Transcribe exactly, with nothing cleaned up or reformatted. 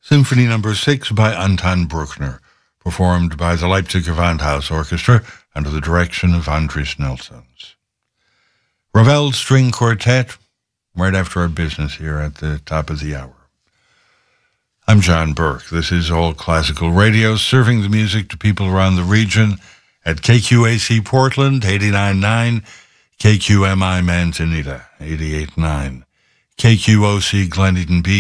Symphony Number Six by Anton Bruckner, performed by the Leipzig Gewandhaus Orchestra under the direction of Andris Nelsons. Ravel String Quartet, right after our business here at the top of the hour. I'm John Burke. This is All Classical Radio, serving the music to people around the region at K Q A C Portland, eighty-nine point nine, K Q M I Manzanita, eighty-eight point nine, K Q O C Glen Eden Beach,